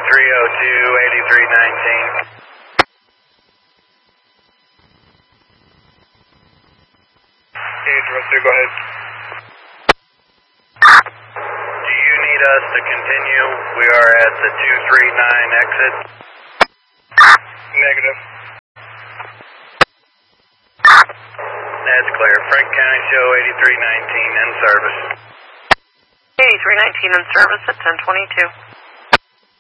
302, 8319. Go ahead. Do you need us to continue? We are at the 239 exit. Negative. That's clear. Frank County Show 8319 in service. 8319 in service at 1022.